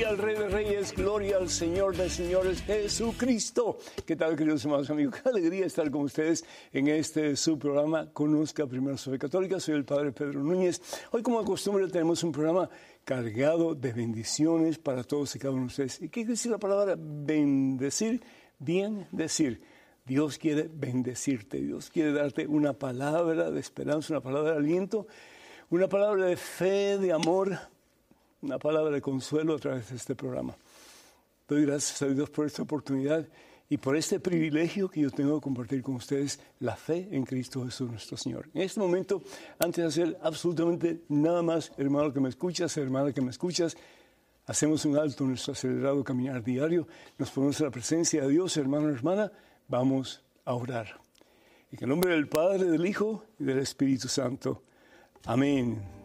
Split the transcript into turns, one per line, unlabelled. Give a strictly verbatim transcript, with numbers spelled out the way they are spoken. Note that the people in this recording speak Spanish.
Gloria al Rey de Reyes, gloria al Señor de Señores, Jesucristo. ¿Qué tal, queridos hermanos amigos? Qué alegría estar con ustedes en este su programa Conozca Primero su Fe Católica. Soy el Padre Pedro Núñez. Hoy, como de costumbre, tenemos un programa cargado de bendiciones para todos y cada uno de ustedes. ¿Y qué quiere decir la palabra bendecir? Bien decir. Dios quiere bendecirte, Dios quiere darte una palabra de esperanza, una palabra de aliento, una palabra de fe, de amor, una palabra de consuelo a través de este programa. Doy gracias a Dios por esta oportunidad y por este privilegio que yo tengo de compartir con ustedes la fe en Cristo Jesús nuestro Señor. En este momento, antes de hacer absolutamente nada más, hermano que me escuchas, hermana que me escuchas, hacemos un alto en nuestro acelerado caminar diario, nos ponemos en la presencia de Dios, hermano, hermana, vamos a orar. En el nombre del Padre, del Hijo y del Espíritu Santo. Amén.